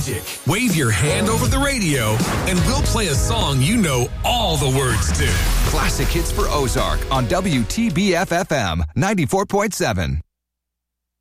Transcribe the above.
magic. Wave your hand over the radio, and we'll play a song you know all the words to. Classic hits for Ozark on WTBF-FM 94.7.